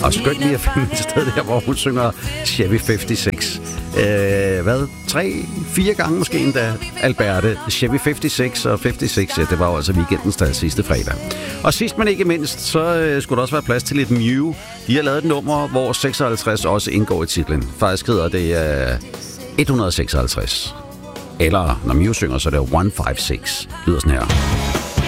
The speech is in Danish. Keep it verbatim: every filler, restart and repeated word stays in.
Og skønt lige at finde et sted der, hvor hun synger Chevy femoghalvtreds. Øh, hvad? Tre, fire gange måske endda, Alberte. Chevy femoghalvtreds og femoghalvtreds, ja, det var jo altså weekendens dag sidste fredag. Og sidst men ikke mindst, så øh, skulle der også være plads til lidt Mew. De har lavet et nummer, hvor seksoghalvtreds også indgår i titlen. Faktisk hedder det øh, et hundrede seksoghalvtreds. Eller når Mew synger, så er det et hundrede femoghalvtreds. Lyder sådan her.